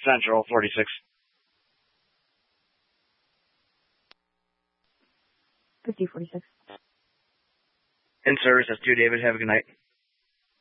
Central, 46. $50.46. In service, that's 2, David. Have a good night.